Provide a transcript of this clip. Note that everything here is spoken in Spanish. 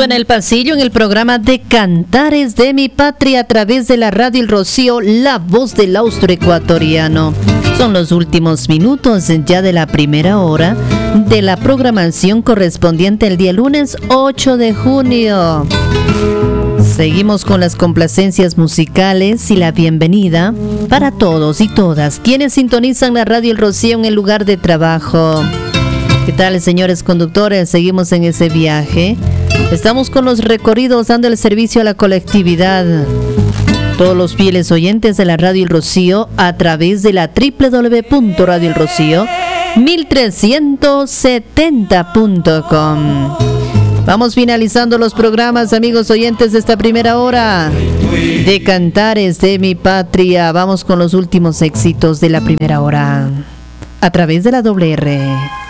Suena el pasillo en el programa de Cantares de mi Patria a través de la radio El Rocío, la voz del austroecuatoriano. Son los últimos minutos ya de la primera hora de la programación correspondiente el día lunes 8 de junio. Seguimos con las complacencias musicales y la bienvenida para todos y todas quienes sintonizan la radio El Rocío en el lugar de trabajo. ¿Qué tal, señores conductores? Seguimos en ese viaje. Estamos con los recorridos dando el servicio a la colectividad. Todos los fieles oyentes de la radio El Rocío a través de la www.radioelrocío1370.com. Vamos finalizando los programas, amigos oyentes, de esta primera hora de Cantares de mi Patria. Vamos con los últimos éxitos de la primera hora a través de la WR.